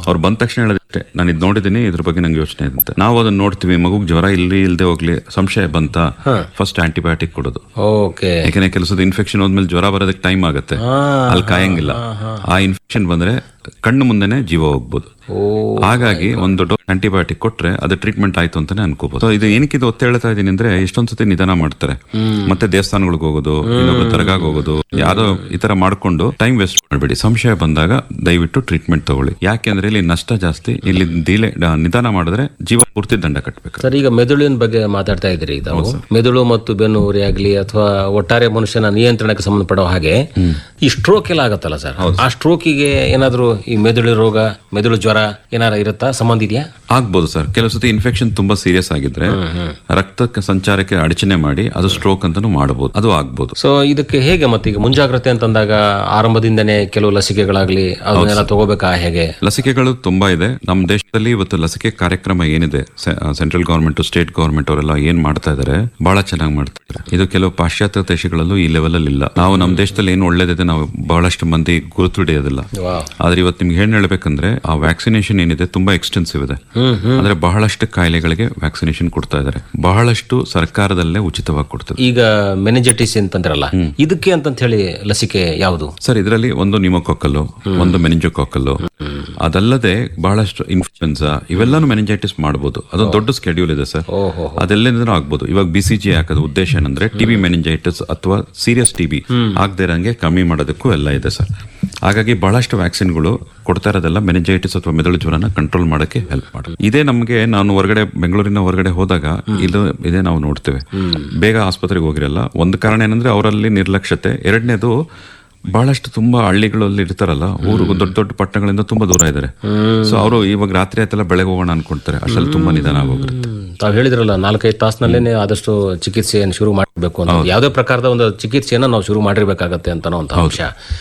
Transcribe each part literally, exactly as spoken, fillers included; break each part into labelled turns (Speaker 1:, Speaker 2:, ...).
Speaker 1: ಅವ್ರು ಬಂದ ತಕ್ಷಣ ಹೇಳೋದಷ್ಟೇ, ನಾನು ಇದು ನೋಡಿದ್ದೀನಿ, ಇದ್ರ ಬಗ್ಗೆ ನಂಗೆ ಯೋಚನೆ ಇದೆ ಅಂತ. ನಾವು ಅದನ್ನ ನೋಡ್ತೀವಿ. ಮಗುಗ್ ಜ್ವರ ಇಲ್ಲಿ ಇಲ್ಲದೆ ಹೋಗ್ಲಿ, ಸಂಶಯ ಬಂತ ಫಸ್ಟ್ ಆಂಟಿಬಯೋಟಿಕ್ ಕೊಡೋದು. ಯಾಕಂದ್ರೆ ಕೆಲಸದ ಇನ್ಫೆಕ್ಷನ್ ಹೋದ್ಮೇಲೆ ಜ್ವರ ಬರೋದಕ್ಕೆ ಟೈಮ್ ಆಗುತ್ತೆ, ಅಲ್ಲಿ ಕಾಯಂಗಿಲ್ಲ. ಆ ಇನ್ಫೆಕ್ಷನ್ ಬಂದ್ರೆ ಕಣ್ಣು ಮುಂದೆನೆ ಜೀವ ಹೋಗ್ಬೋದು. ಹಾಗಾಗಿ ಒಂದು ಡೋಸ್ ಆಂಟಿಬಯೋಟಿಕ್ ಕೊಟ್ರೆ ಅದು ಟ್ರೀಟ್ಮೆಂಟ್ ಆಯ್ತು ಅಂತಾನೆ ಅನ್ಕೋಬಹುದು. ಸೊ ಇದು ಏನಕ್ಕೆ ಇದು ಒತ್ತು ಹೇಳ್ತಾ ಇದೀನಿ ಅಂದ್ರೆ, ಎಷ್ಟೊಂದ್ ಸತಿ ನಿಧಾನ ಮಾಡ್ತಾರೆ, ಮತ್ತೆ ದೇವಸ್ಥಾನಗಳಿಗೆ ಹೋಗೋದು, ಇನ್ನೊಬ್ರು ದರ್ಗಾಗ್ ಹೋಗೋದು, ಯಾರೋ ಈ ತರ ಮಾಡ್ಕೊಂಡು ಟೈಮ್ ವೇಸ್ಟ್ ಮಾಡಬೇಡಿ. ಸಂಶಯ ಬಂದಾಗ ದಯವಿಟ್ಟು ಟ್ರೀಟ್ಮೆಂಟ್ ತಗೊಳ್ಳಿ. ಯಾಕೆಂದ್ರೆ ಇಲ್ಲಿ ನಷ್ಟ ಜಾಸ್ತಿ, ಇಲ್ಲಿ ಡಿಲೇ ನಿಧಾನ ಮಾಡಿದ್ರೆ ಜೀವ ಪೂರ್ತಿ ದಂಡ ಕಟ್ಟಬೇಕು.
Speaker 2: ಸರ್, ಈಗ ಮೆದುಳಿನ ಬಗ್ಗೆ ಮಾತಾಡ್ತಾ ಇದ್ರಿ. ಮೆದುಳು ಮತ್ತು ಬೆನ್ನು ಉರಿ ಆಗ್ಲಿ ಅಥವಾ ಒಟ್ಟಾರೆ ಮನುಷ್ಯನ ನಿಯಂತ್ರಣಕ್ಕೆ ಸಂಬಂಧಪಡೋ ಹಾಗೆ ಈ ಸ್ಟ್ರೋಕ್ ಎಲ್ಲ ಆಗತ್ತಲ್ಲ ಸರ್, ಆ ಸ್ಟ್ರೋಕಿಗೆ ಏನಾದ್ರು ಈ ಮೆದುಳು ರೋಗ, ಮೆದುಳು ಜ್ವರ ಏನಾರ ಇರುತ್ತಾ, ಸಂಬಂಧ ಇದೆಯಾ?
Speaker 1: ಆಗ್ಬೋದು ಸರ್. ಕೆಲವು ಸತಿ ಇನ್ಫೆಕ್ಷನ್ ತುಂಬಾ ಸೀರಿಯಸ್ ಆಗಿದ್ರೆ ರಕ್ತ ಸಂಚಾರಕ್ಕೆ ಅಡಚಣೆ ಮಾಡಿ ಅದು ಸ್ಟ್ರೋಕ್ ಅಂತಾನು ಮಾಡಬಹುದು, ಅದು ಆಗ್ಬೋದು.
Speaker 2: ಸೊ ಇದಕ್ಕೆ ಹೇಗೆ ಮತ್ತೆ ಈಗ ಮುಂಜಾಗ್ರತೆ ಅಂತಂದಾಗ ಆರಂಭದಿಂದನೇ ಕೆಲವು ಲಸಿಕೆಗಳಾಗ್ಲಿ ಅದನ್ನೆಲ್ಲ ತಗೋಬೇಕಾ? ಹೇಗೆ?
Speaker 1: ಲಸಿಕೆಗಳು ತುಂಬಾ ಇದೆ ನಮ್ಮ ದೇಶದಲ್ಲಿ ಇವತ್ತು. ಲಸಿಕೆ ಕಾರ್ಯಕ್ರಮ ಏನಿದೆ, ಸೆಂಟ್ರಲ್ ಗವರ್ಮೆಂಟ್, ಸ್ಟೇಟ್ ಗವರ್ಮೆಂಟ್ ಅವರೆಲ್ಲ ಏನ್ ಮಾಡ್ತಾ ಇದಾರೆ, ಬಹಳ ಚೆನ್ನಾಗಿ ಮಾಡ್ತಾರೆ. ಇದು ಕೆಲವು ಪಾಶ್ಚಾತ್ಯ ದೇಶಗಳಲ್ಲೂ ಈ ಲೆವೆಲ್ ಅಲ್ಲಿ ಇಲ್ಲ. ನಾವು ನಮ್ಮ ದೇಶದಲ್ಲಿ ಏನು ಒಳ್ಳೇದಿದೆ ನಾವು ಬಹಳಷ್ಟು ಮಂದಿ ಗುರುತು ಹಿಡಿಯೋದಿಲ್ಲ. ಆದ್ರೆ ಇವತ್ತು ನಿಮ್ಗೆ ಏನ್ ಹೇಳ್ಬೇಕಂದ್ರೆ, ಆ ವ್ಯಾಕ್ಸಿನೇಷನ್ ಏನಿದೆ ತುಂಬಾ ಎಕ್ಸ್ಟೆನ್ಸಿವ್ ಇದೆ. ಅಂದ್ರೆ ಬಹಳಷ್ಟು ಕಾಯಿಲೆಗಳಿಗೆ ವ್ಯಾಕ್ಸಿನೇಷನ್ ಕೊಡ್ತಾ ಇದಾರೆ, ಬಹಳಷ್ಟು ಸರ್ಕಾರದಲ್ಲೇ ಉಚಿತವಾಗಿ ಕೊಡ್ತಾರೆ.
Speaker 2: ಈಗ ಮೆನಿಂಜೈಟಿಸ್ ಅಂತಂದ್ರಲ್ಲ, ಇದಕ್ಕೆ ಅಂತ ಹೇಳಿ ಲಸಿಕೆ ಯಾವುದು
Speaker 1: ಸರ್? ಇದರಲ್ಲಿ ಒಂದು ನ್ಯೂಮೋಕಾಕಲ್, ಒಂದು ಮೆನಿಂಜೋಕಾಕಲ್, ಅದಲ್ಲದೆ ಬಹಳಷ್ಟು ಇನ್ಫ್ಲುಯೆನ್ಸಾ, ಇವೆಲ್ಲಾನು ಮೆನಿಂಜೈಟಿಸ್ ಮಾಡಬಹುದು. ಅದೊಂದು ದೊಡ್ಡ ಸ್ಕೆಡ್ಯೂಲ್ ಇದೆ ಸರ್, ಅದೆಲ್ಲಿಂದ ಆಗ್ಬಹುದು. ಇವಾಗ ಬಿಸಿಜಿ ಹಾಕೋದು ಉದ್ದೇಶ ಏನಂದ್ರೆ ಟಿಬಿ ಮೆನಿಂಜೈಟಿಸ್ ಅಥವಾ ಸೀರಿಯಸ್ ಟಿಬಿ ಆಗದೆ ಇರಂಗೆ ಕಮ್ಮಿ ಮಾಡೋದಕ್ಕೂ ಎಲ್ಲ ಇದೆ ಸರ್. ಹಾಗಾಗಿ ಬಹಳಷ್ಟು ವ್ಯಾಕ್ಸಿನ್ಗಳು ಕೊಡ್ತಾ ಇರೋದೆಲ್ಲ ಮೆನಿಂಜೈಟಿಸ್ ಅಥವಾ ಮೆದುಳು ಜ್ವರನ ಕಂಟ್ರೋಲ್ ಮಾಡಕ್ಕೆ ಹೆಲ್ಪ್ ಮಾಡಿ. ಇದೇ ನಮಗೆ, ನಾನು ಹೊರಗಡೆ ಬೆಂಗಳೂರಿನ ಹೊರಗಡೆ ಹೋದಾಗ ಇದು ಇದೇ ನಾವು ನೋಡ್ತೇವೆ. ಬೇಗ ಆಸ್ಪತ್ರೆಗೆ ಹೋಗಿರಲ್ಲ. ಒಂದು ಕಾರಣ ಏನಂದ್ರೆ ಅವರಲ್ಲಿ ನಿರ್ಲಕ್ಷ್ಯತೆ, ಎರಡನೇದು ಬಹಳಷ್ಟು ತುಂಬಾ ಹಳ್ಳಿಗಳಲ್ಲಿ ಇರ್ತಾರಲ್ಲ, ಊರು ದೊಡ್ಡ ದೊಡ್ಡ ಪಟ್ಟಣಗಳಿಂದ ತುಂಬಾ ದೂರ ಇದಾರೆ. ಸೊ ಅವರು ಇವಾಗ ರಾತ್ರಿ ಆಯ್ತಲ್ಲ ಬೆಳಗ್ಗೆ ಹೋಗೋಣ ಅನ್ಕೊಂತಾರೆ, ಅಷ್ಟಲ್ಲಿ ತುಂಬಾ ನಿಧಾನ ಆಗೋಗಿರುತ್ತೆ.
Speaker 2: ತಾವು ಹೇಳಿದ್ರಲ್ಲ, ನಾಲ್ಕೈದು ತಾಸಿನಲ್ಲೇನೆ ಆದಷ್ಟು ಚಿಕಿತ್ಸೆಯನ್ನು ಶುರು ಮಾಡಬೇಕು ಅಂತ, ಯಾವುದೇ ಪ್ರಕಾರದ ಒಂದು ಚಿಕಿತ್ಸೆಯನ್ನು ನಾವು ಶುರು ಮಾಡಿರ್ಬೇಕಾಗತ್ತೆ ಅಂತ ಅಂಶ.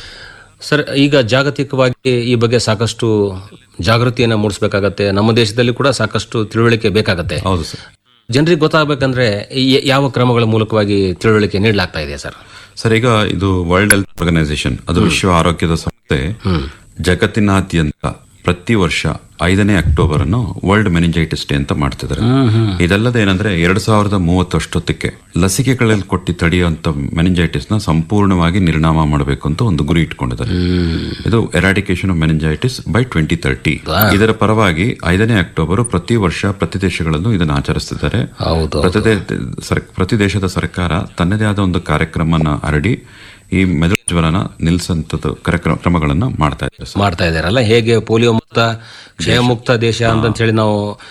Speaker 2: ಸರ್, ಈಗ ಜಾಗತಿಕವಾಗಿ ಈ ಬಗ್ಗೆ ಸಾಕಷ್ಟು ಜಾಗೃತಿಯನ್ನು ಮೂಡಿಸಬೇಕಾಗತ್ತೆ. ನಮ್ಮ ದೇಶದಲ್ಲಿ ಕೂಡ ಸಾಕಷ್ಟು ತಿಳುವಳಿಕೆ ಬೇಕಾಗತ್ತೆ.
Speaker 1: ಹೌದು ಸರ್.
Speaker 2: ಜನರಿಗೆ ಗೊತ್ತಾಗಬೇಕಂದ್ರೆ ಯಾವ ಕ್ರಮಗಳ ಮೂಲಕವಾಗಿ ತಿಳುವಳಿಕೆ ನೀಡಲಾಗ್ತಾ ಇದೆ ಸರ್?
Speaker 1: ಸರ್, ಈಗ ಇದು ವರ್ಲ್ಡ್ ಹೆಲ್ತ್ ಆರ್ಗನೈಸೇಷನ್, ಅದು ವಿಶ್ವ ಆರೋಗ್ಯದ ಸಂಸ್ಥೆ, ಜಗತ್ತಿನಾದ್ಯಂತ ಪ್ರತಿ ವರ್ಷ ಐದನೇ ಅಕ್ಟೋಬರ್ ಅನ್ನು ವರ್ಲ್ಡ್ ಮೆನಿಂಜೈಟಿಸ್ ಡೇ ಅಂತ ಮಾಡ್ತಿದ್ದಾರೆ. ಇದಲ್ಲದೆ ಏನಂದ್ರೆ ಎರಡ್ ಸಾವಿರದ ಮೂವತ್ತಷ್ಟೊತ್ತಿಗೆ ಲಸಿಕೆಗಳಲ್ಲಿ ಕೊಟ್ಟಿ ತಡೆಯುವಂತ ಮೆನಿಂಜೈಟಿಸ್ ನ ಸಂಪೂರ್ಣವಾಗಿ ನಿರ್ನಾಮ ಮಾಡಬೇಕು ಅಂತ ಒಂದು ಗುರಿ ಇಟ್ಕೊಂಡಿದ್ದಾರೆ. ಇದು eradication of meningitis by twenty thirty. ಇದರ ಪರವಾಗಿ ಐದನೇ ಅಕ್ಟೋಬರ್ ಪ್ರತಿ ವರ್ಷ ಪ್ರತಿ ದೇಶಗಳಲ್ಲೂ ಇದನ್ನು ಆಚರಿಸುತ್ತಿದ್ದಾರೆ. ಪ್ರತಿ ದೇಶದ ಸರ್ಕಾರ ತನ್ನದೇ ಆದ ಒಂದು ಕಾರ್ಯಕ್ರಮನ ಹರಡಿ ಈ ಮೆದುಳು ಜ್ವರನ ನಿಲ್ಸಂತದ್ದು ಕ್ರಮಗಳನ್ನ ಮಾಡ್ತಾ ಇದ್ದಾರೆ
Speaker 2: ಮಾಡ್ತಾ ಇದಾರಲ್ಲ. ಹೇಗೆ ಪೋಲಿಯೋ ಮುಕ್ತ, ಕ್ಷಯ ಮುಕ್ತ ದೇಶ ಅಂತ ಹೇಳಿ ನಾವು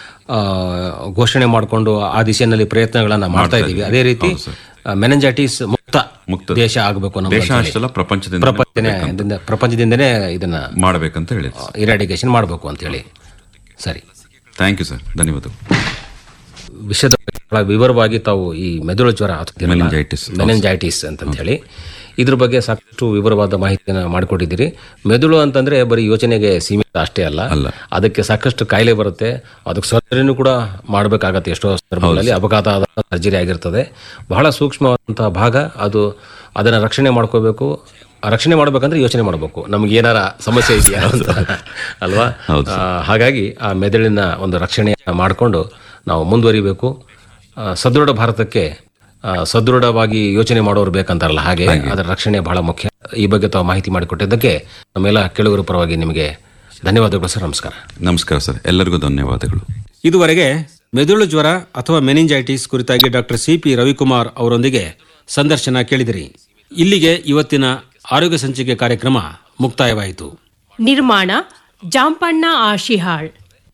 Speaker 2: ಘೋಷಣೆ ಮಾಡಿಕೊಂಡು ಆ ದಿಶೆಯಲ್ಲಿ ಪ್ರಯತ್ನಗಳನ್ನ ಮಾಡ್ತಾ ಇದೀವಿ, ಅದೇ ರೀತಿ ಮೆನಿಂಜೈಟಿಸ್ ಮುಕ್ತ ಮುಕ್ತ ದೇಶ ಆಗಬೇಕು ನಮ್ಮ ದೇಶ ಅಷ್ಟೆಲ್ಲ ಪ್ರಪಂಚದಿಂದ ಪ್ರಪಂಚದಿಂದನೇ ಇದನ್ನ
Speaker 1: ಮಾಡಬೇಕಂತ ಹೇಳಿ
Speaker 2: ಇರಾಡಿಕೇಶನ್ ಮಾಡಬೇಕು ಅಂತ ಹೇಳಿ. ಸರಿ,
Speaker 1: ಥ್ಯಾಂಕ್ ಯು ಸರ್, ಧನ್ಯವಾದಗಳು.
Speaker 2: ವಿಷಯದ ವಿವರವಾಗಿ ತಾವು ಈ ಮೆದುಳು ಜ್ವರ
Speaker 1: ಮೆನಿಂಜೈಟಿಸ್
Speaker 2: ಮೆನಿಂಜೈಟಿಸ್ ಅಂತ ಹೇಳಿ ಇದ್ರ ಬಗ್ಗೆ ಸಾಕಷ್ಟು ವಿವರವಾದ ಮಾಹಿತಿಯನ್ನು ಮಾಡಿಕೊಟ್ಟಿದ್ದೀರಿ. ಮೆದುಳು ಅಂತಂದ್ರೆ ಬರೀ ಯೋಚನೆಗೆ ಸೀಮಿತ ಅಷ್ಟೇ ಅಲ್ಲ, ಅದಕ್ಕೆ ಸಾಕಷ್ಟು ಕಾಯಿಲೆ ಬರುತ್ತೆ. ಅದಕ್ಕೆ ಸರ್ಜರಿನೂ ಕೂಡ ಮಾಡಬೇಕಾಗತ್ತೆ. ಎಷ್ಟೋ ಸಂದರ್ಭಗಳಲ್ಲಿ ಅಪಘಾತ ಸರ್ಜರಿ ಆಗಿರ್ತದೆ. ಬಹಳ ಸೂಕ್ಷ್ಮವಾದಂತಹ ಭಾಗ ಅದು. ಅದನ್ನ ರಕ್ಷಣೆ ಮಾಡ್ಕೋಬೇಕು. ರಕ್ಷಣೆ ಮಾಡ್ಬೇಕಂದ್ರೆ ಯೋಚನೆ ಮಾಡಬೇಕು, ನಮ್ಗೆ ಏನಾರ ಸಮಸ್ಯೆ ಇದೆಯಾ ಅಂತ ಅಲ್ವಾ? ಹಾಗಾಗಿ ಆ ಮೆದುಳಿನ ಒಂದು ರಕ್ಷಣೆ ಮಾಡಿಕೊಂಡು ನಾವು ಮುಂದುವರಿಬೇಕು. ಸದೃಢ ಭಾರತಕ್ಕೆ ಸದೃಢವಾಗಿ ಯೋಚನೆ ಮಾಡೋರು ಬೇಕಂತಾರಲ್ಲ, ಹಾಗೆ ಅದರ ರಕ್ಷಣೆ ಬಹಳ ಮುಖ್ಯ. ಈ ಬಗ್ಗೆ ತಾವು ಮಾಹಿತಿ ಮಾಡಿಕೊಟ್ಟಿದ್ದಕ್ಕೆ ನಮ್ಮೆಲ್ಲ ಕೇಳುಗರ ಪರವಾಗಿ ನಿಮಗೆ ಧನ್ಯವಾದಗಳು ಸರ್. ನಮಸ್ಕಾರ.
Speaker 1: ನಮಸ್ಕಾರ ಸರ್, ಎಲ್ಲರಿಗೂ ಧನ್ಯವಾದಗಳು.
Speaker 3: ಇದುವರೆಗೆ ಮೆದುಳು ಜ್ವರ ಅಥವಾ ಮೆನಿಂಜೈಟಿಸ್ ಕುರಿತಾಗಿ ಡಾಕ್ಟರ್ ಸಿ ಪಿ ರವಿಕುಮಾರ್ ಅವರೊಂದಿಗೆ ಸಂದರ್ಶನ ಕೇಳಿದಿರಿ. ಇಲ್ಲಿಗೆ ಇವತ್ತಿನ ಆರೋಗ್ಯ ಸಂಚಿಕೆ ಕಾರ್ಯಕ್ರಮ ಮುಕ್ತಾಯವಾಯಿತು.
Speaker 4: ನಿರ್ಮಾಣ ಜಾಂಪಣ್ಣ ಆಶಿಹಾಳ್.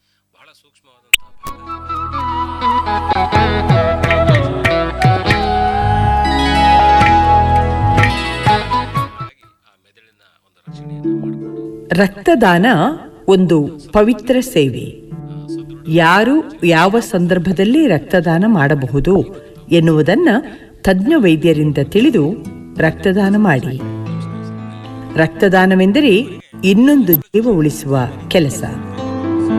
Speaker 5: ರಕ್ತದಾನ ಒಂದು ಪವಿತ್ರ ಸೇವೆ. ಯಾರು ಯಾವ ಸಂದರ್ಭದಲ್ಲಿ ರಕ್ತದಾನ ಮಾಡಬಹುದು ಎನ್ನುವುದನ್ನು ತಜ್ಞ ವೈದ್ಯರಿಂದ ತಿಳಿದು ರಕ್ತದಾನ ಮಾಡಿ. ರಕ್ತದಾನವೆಂದರೆ ಇನ್ನೊಂದು ಜೀವ ಉಳಿಸುವ ಕೆಲಸ.